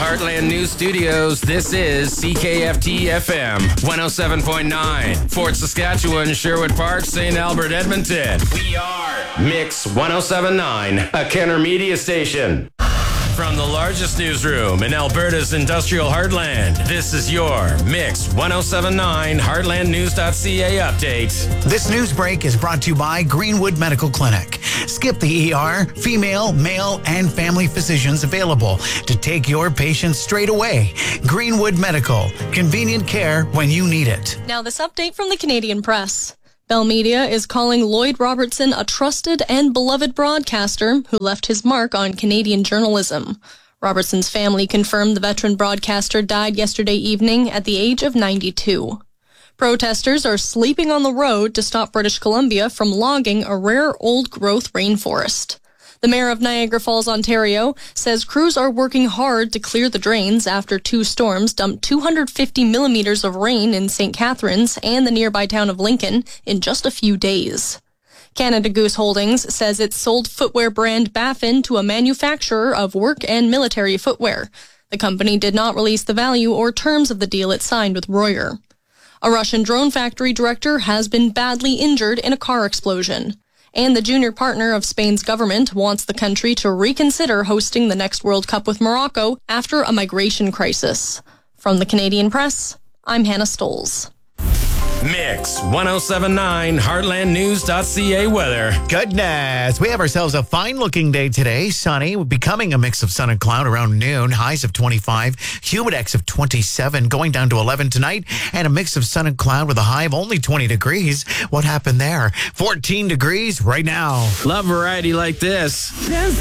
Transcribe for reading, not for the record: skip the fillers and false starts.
Heartland News Studios, this is CKFT-FM 107.9. Fort Saskatchewan, Sherwood Park, St. Albert, Edmonton. We are Mix 107.9, a Kenner media station. From the largest newsroom in Alberta's industrial heartland, this is your Mix 107.9 HeartlandNews.ca update. This news break is brought to you by Greenwood Medical Clinic. Skip the ER, female, male, and family physicians available to take your patients straight away. Greenwood Medical, convenient care when you need it. Now this update from the Canadian Press. Bell Media is calling Lloyd Robertson a trusted and beloved broadcaster who left his mark on Canadian journalism. Robertson's family confirmed the veteran broadcaster died yesterday evening at the age of 92. Protesters are sleeping on the road to stop British Columbia from logging a rare old-growth rainforest. The mayor of Niagara Falls, Ontario, says crews are working hard to clear the drains after two storms dumped 250 millimeters of rain in St. Catharines and the nearby town of Lincoln in just a few days. Canada Goose Holdings says it sold footwear brand Baffin to a manufacturer of work and military footwear. The company did not release the value or terms of the deal it signed with Royer. A Russian drone factory director has been badly injured in a car explosion. And the junior partner of Spain's government wants the country to reconsider hosting the next World Cup with Morocco after a migration crisis. From the Canadian Press, I'm Hannah Stoles. Mix 107.9 HeartlandNews.ca weather. Goodness, we have ourselves a fine-looking day today. Sunny, becoming a mix of sun and cloud around noon. Highs of 25, humidex of 27, going down to 11 tonight. And a mix of sun and cloud with a high of only 20 degrees. What happened there? 14 degrees right now. Love variety like this.